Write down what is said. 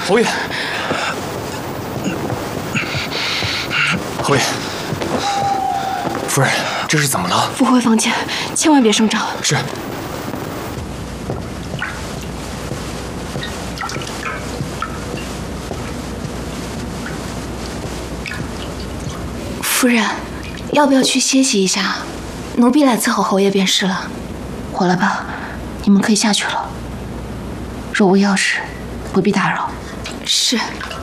侯爷，侯爷，夫人，这是怎么了？ 扶回房间，千万别声张。 是。 夫人，要不要去歇息一下？奴婢来伺候侯爷便是了。回来吧，你们可以下去了。若无要事，不必打扰。是。